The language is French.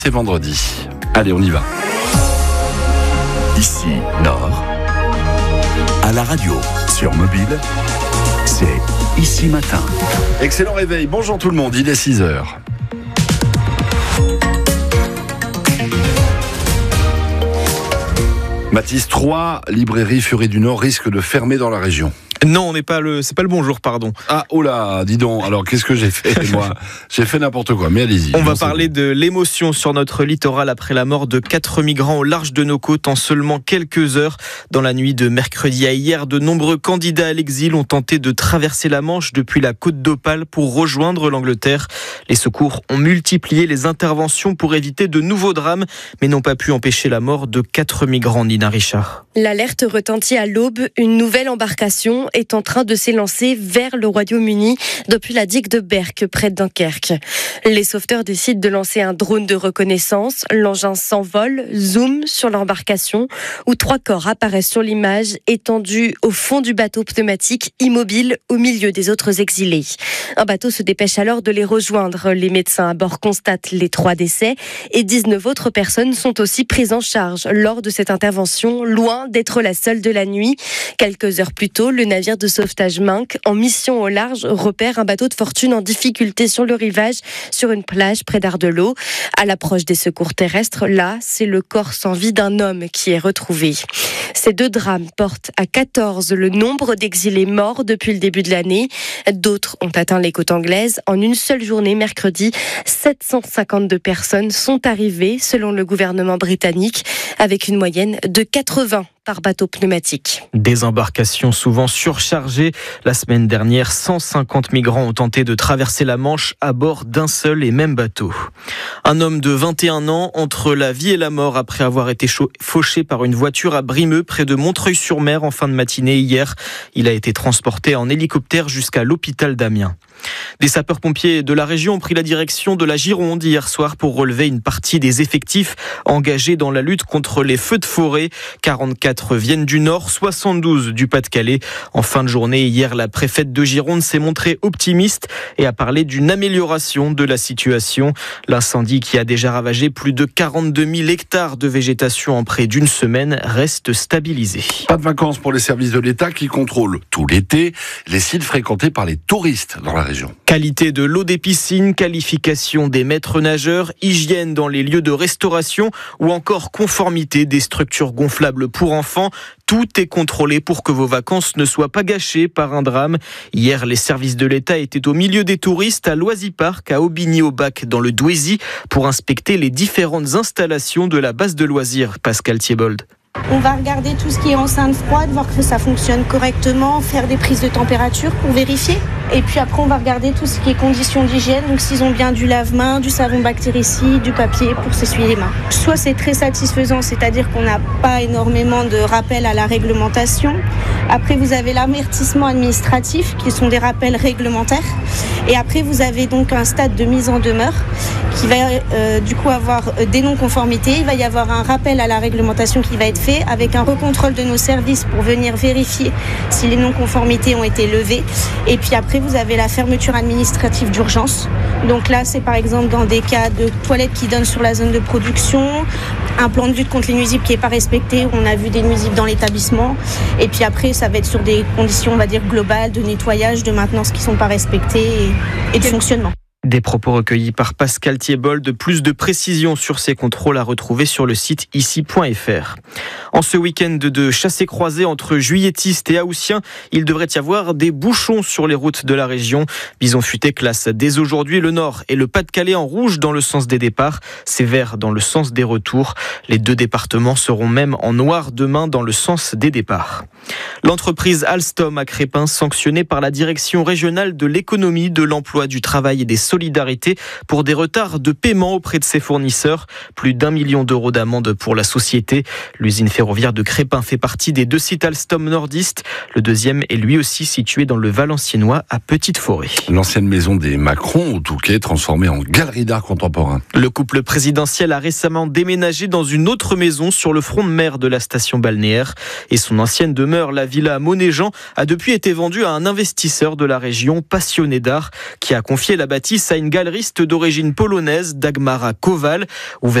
C'est vendredi. Allez, on y va. Ici, Nord, à la radio, sur mobile, c'est Ici Matin. Excellent réveil. Bonjour tout le monde, il est 6h. Mathis, 3 librairies Furet du Nord risquent de fermer dans la région. Non, c'est pas le bonjour, pardon. Ah, oh là, dis donc, alors qu'est-ce que j'ai fait, moi? J'ai fait n'importe quoi, mais allez-y. On va parler de l'émotion sur notre littoral après la mort de 4 migrants au large de nos côtes en seulement quelques heures. Dans la nuit de mercredi à hier, de nombreux candidats à l'exil ont tenté de traverser la Manche depuis la côte d'Opale pour rejoindre l'Angleterre. Les secours ont multiplié les interventions pour éviter de nouveaux drames, mais n'ont pas pu empêcher la mort de 4 migrants, Nina Richard. L'alerte retentit à l'aube. Une nouvelle embarcation est en train de s'élancer vers le Royaume-Uni depuis la digue de Berck, près de Dunkerque. Les sauveteurs décident de lancer un drone de reconnaissance. L'engin s'envole, zoom sur l'embarcation, où 3 corps apparaissent sur l'image, étendus au fond du bateau pneumatique, immobile au milieu des autres exilés. Un bateau se dépêche alors de les rejoindre. Les médecins à bord constatent les 3 décès et 19 autres personnes sont aussi prises en charge lors de cette intervention, loin d'être la seule de la nuit. Quelques heures plus tôt, le navire de sauvetage Minck, en mission au large, repère un bateau de fortune en difficulté sur le rivage, sur une plage près d'Ardelot. À l'approche des secours terrestres, là, c'est le corps sans vie d'un homme qui est retrouvé. Ces 2 drames portent à 14 le nombre d'exilés morts depuis le début de l'année. D'autres ont atteint les côtes anglaises. En une seule journée, mercredi, 752 personnes sont arrivées, selon le gouvernement britannique, avec une moyenne de 80 par bateau pneumatique. Des embarcations souvent surchargées. La semaine dernière, 150 migrants ont tenté de traverser la Manche à bord d'un seul et même bateau. Un homme de 21 ans entre la vie et la mort après avoir été fauché par une voiture à Brimeux, près de Montreuil-sur-Mer en fin de matinée hier. Il a été transporté en hélicoptère jusqu'à l'hôpital d'Amiens. Des sapeurs-pompiers de la région ont pris la direction de la Gironde hier soir pour relever une partie des effectifs engagés dans la lutte contre les feux de forêt. 44 viennent du Nord, 72 du Pas-de-Calais. En fin de journée, hier, la préfète de Gironde s'est montrée optimiste et a parlé d'une amélioration de la situation. L'incendie qui a déjà ravagé plus de 42 000 hectares de végétation en près d'une semaine reste stabilisé. Pas de vacances pour les services de l'État qui contrôlent tout l'été les sites fréquentés par les touristes dans la région. Qualité de l'eau des piscines, qualification des maîtres nageurs, hygiène dans les lieux de restauration ou encore conformité des structures gonflables pour enfants. Tout est contrôlé pour que vos vacances ne soient pas gâchées par un drame. Hier, les services de l'État étaient au milieu des touristes à Loisy-Parc, à Aubigny-au-Bac, dans le Douaisis, pour inspecter les différentes installations de la base de loisirs. Pascal Thiebold. On va regarder tout ce qui est enceinte froide, voir que ça fonctionne correctement, faire des prises de température pour vérifier. Et puis après, on va regarder tout ce qui est conditions d'hygiène, donc s'ils ont bien du lave-main, du savon bactéricide, du papier pour s'essuyer les mains. Soit c'est très satisfaisant, c'est-à-dire qu'on n'a pas énormément de rappels à la réglementation. Après, vous avez l'avertissement administratif, qui sont des rappels réglementaires. Et après, vous avez donc un stade de mise en demeure qui va du coup avoir des non-conformités. Il va y avoir un rappel à la réglementation qui va être fait avec un recontrôle de nos services pour venir vérifier si les non-conformités ont été levées. Et puis après, vous avez la fermeture administrative d'urgence. Donc là, c'est par exemple dans des cas de toilettes qui donnent sur la zone de production, un plan de lutte contre les nuisibles qui n'est pas respecté, on a vu des nuisibles dans l'établissement. Et puis après, ça va être sur des conditions, on va dire, globales de nettoyage, de maintenance qui ne sont pas respectées et de fonctionnement. Des propos recueillis par Pascal Thiebold. Plus de précisions sur ces contrôles à retrouver sur le site ici.fr. En ce week-end de chassés-croisés entre juilletistes et haussiens, il devrait y avoir des bouchons sur les routes de la région. Bison Futé classe dès aujourd'hui le Nord et le Pas-de-Calais en rouge dans le sens des départs, c'est vert dans le sens des retours. Les 2 départements seront même en noir demain dans le sens des départs. L'entreprise Alstom à Crépin, sanctionnée par la direction régionale de l'économie, de l'emploi, du travail et des solidarités pour des retards de paiement auprès de ses fournisseurs. Plus d'1 million d'euros d'amende pour la société. L'usine ferroviaire de Crépin fait partie des 2 sites Alstom nordistes. Le deuxième est lui aussi situé dans le Valenciennois à Petite-Forêt. L'ancienne maison des Macron au Touquet, transformée en galerie d'art contemporain. Le couple présidentiel a récemment déménagé dans une autre maison sur le front de mer de la station balnéaire. Et son ancienne demeure, la villa Monet-Jean, a depuis été vendue à un investisseur de la région passionné d'art qui a confié la bâtisse à une galeriste d'origine polonaise, Dagmara Kowal.